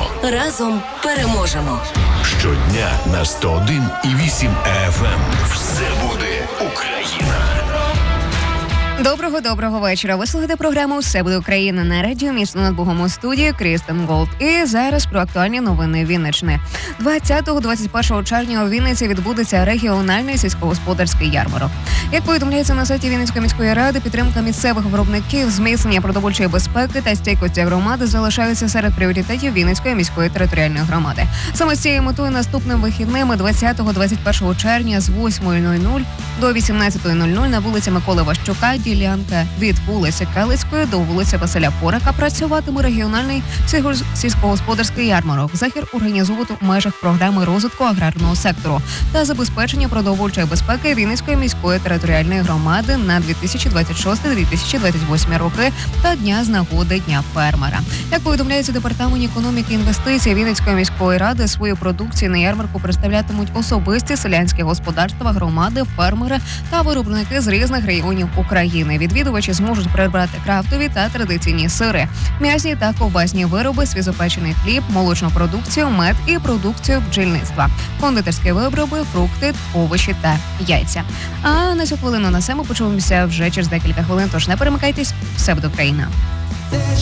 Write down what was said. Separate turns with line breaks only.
Разом переможемо.
Щодня на 101,8 FM. Все буде Україна.
Доброго вечора. Ви слухаєте програму «Все буде Україна» на радіо «Місто над Богом» у студії Крістен Голд. І зараз про актуальні новини Вінниччини. 20-21 червня у Вінниці відбудеться регіональний сільськогосподарський ярмарок. Як повідомляється на сайті Вінницької міської ради, підтримка місцевих виробників, зміцнення продовольчої безпеки та стійкості громади залишаються серед пріоритетів Вінницької міської територіальної громади. Саме з цією метою наступним вихідними 20-21 червня з 8:00 до 18:00 на вулиці Миколи Ващука, ділянка від вулиці Калицької до вулиці Василя Порака, працюватиме регіональний сільськогосподарський ярмарок. Захід організовувати у межах програми розвитку аграрного сектору та забезпечення продовольчої безпеки Вінницької міської територіальної громади на 2026-2028 роки та дня з нагоди Дня фермера. Як повідомляється Департамент економіки і інвестицій Вінницької міської ради, свою продукцію на ярмарку представлятимуть особисті селянські господарства, громади, фермери та виробники з різних регіонів України. Відвідувачі зможуть придбати крафтові та традиційні сири, м'ясні та ковбасні вироби, свіжопечений хліб, молочну продукцію, мед і продукцію бджільництва, кондитерські вироби, фрукти, овочі та яйця. А на цю хвилину на все ми почуємося вже через декілька хвилин, тож не перемикайтесь, все буде Україна.